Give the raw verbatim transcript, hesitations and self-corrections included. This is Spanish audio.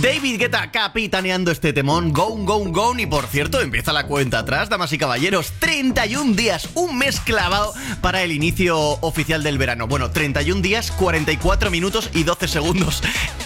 David Guetta capitaneando este temón, Gone, Gone, Gone. Y por cierto, empieza la cuenta atrás, damas y caballeros. treinta y un días, un mes clavado para el inicio oficial del verano. Bueno, treinta y un días, cuarenta y cuatro minutos y doce segundos.